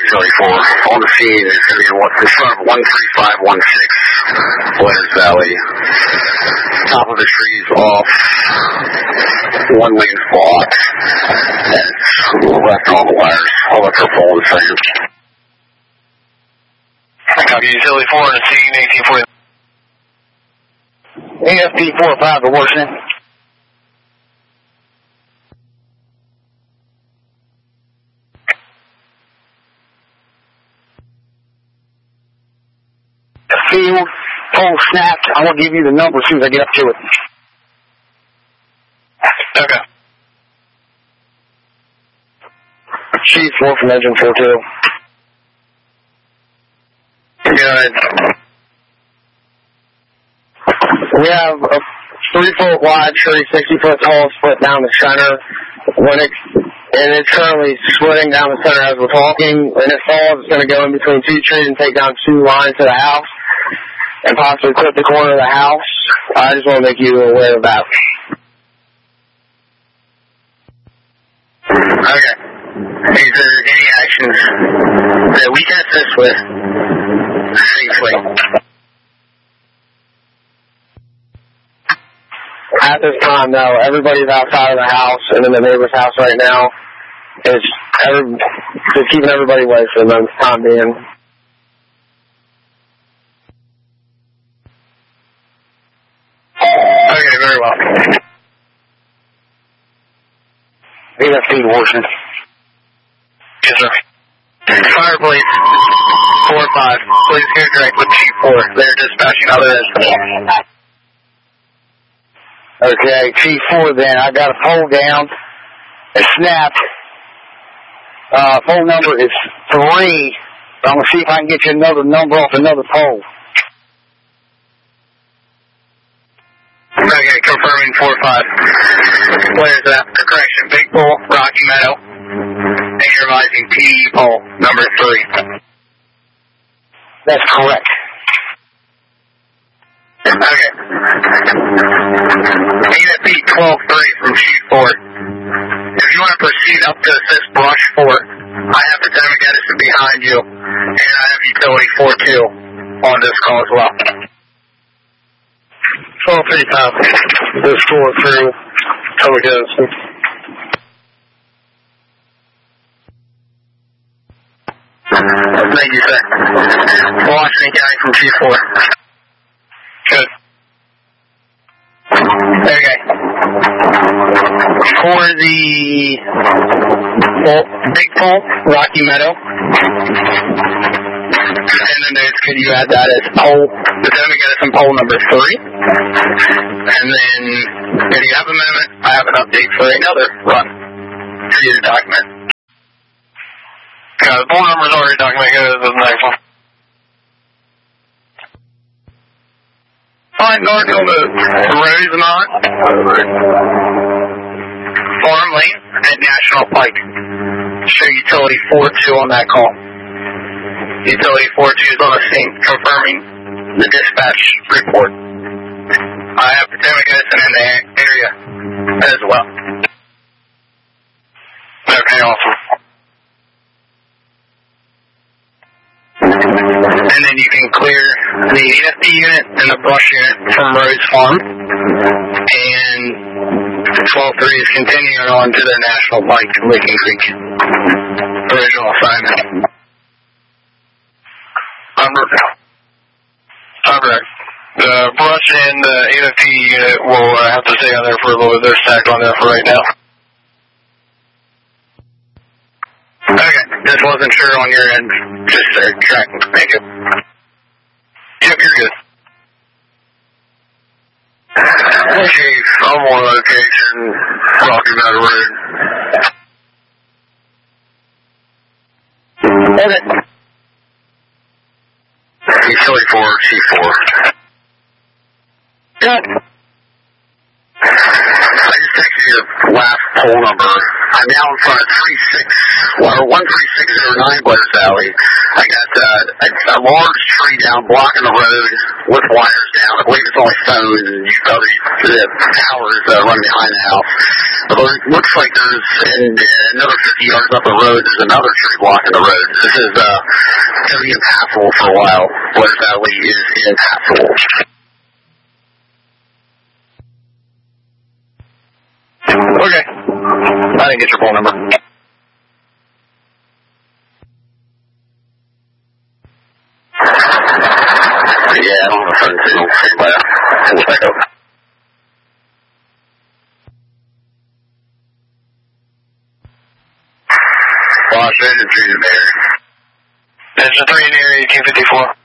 Utility 4. On the scene is going to be in front of 13516 Leonard Valley. Top of the trees off. One lane block. And it's left on the wires. I'll look for pole in a second. Copy, Utility 4 on the scene, 1840. AFP 45 to Washington. Field, pole snapped. I'm going to give you the number as soon as I get up to it. Okay. Chief, 4 from engine 42. Good. We have a 3-foot wide tree, 60-foot tall split down the center. And it's currently splitting down the center as we're talking. When it falls, it's going to go in between 2 trees and take down 2 lines to the house and possibly clip the corner of the house. I just want to make you aware of that. Okay. Is there any actions that we can assist with safely? At this time, no. Everybody's outside of the house and in the neighbor's house right now. It's just keeping everybody away for the time being. Okay, very well. AFP Washington. Yes, sir. Fire police 4-5. Please go direct with Chief 4. They're dispatching other incidents. Okay, Chief 4 then. I got a pole down. It snapped. Phone number is 3. I'm going to see if I can get you another number off another pole. Okay, confirming 4-5. Where's that? Correction, Big Pole, Rocky Meadow. And you're advising PE pole number 3. That's correct. Okay. AFP 12-3 from Chief 4. If you want to proceed up to assist Brush 4, I have Potomac Edison behind you, and I have Utility 4-2 on this call as well. 12-3, this 4-3, Potomac Edison. Thank you, sir. Washington County from Chief 4. Good. Okay. For the Big Pole, Rocky Meadow, and the notes, could you add that as pole, Potomac Edison pole number 3? And then, if you have a moment, I have an update for another run for you to document. The pole number is already documented. Go to the next one. Fine, North on the Rosemont Farm Lane at National Pike. Show Utility 4-2 on that call. Utility 4-2 is on the scene, confirming the dispatch report. I have Potomac Edison in the area as well. Okay, awesome. And then you can clear the AFP unit and the brush unit from Rose Farm. And 12-3 is continuing on to their National Pike, Licking Creek. Original assignment. Correct. The brush and the AFP unit will have to stay on there for a little bit. They're stacked on there for right now. Okay, just wasn't sure on your end. Just tracking. Thank you. Yep, you're good. Chief, I'm on location, Rocky Meadow Road. Okay. Utility 4, Chief 4. Good. I just texted you the last poll number I'm now in front of 13609 Blair's Valley. I got a large tree down blocking the road with wires down. I believe it's only phones and the towers run behind the house. But it looks like there's another 50 yards up the road, there's another tree blocking the road. This is going to be impassable for a while. Blair's Valley is impassable. Okay. I didn't get your phone number. Yeah, I'm referring to Blair. Lost Engine 3 in there. Engine 3 in area 1854.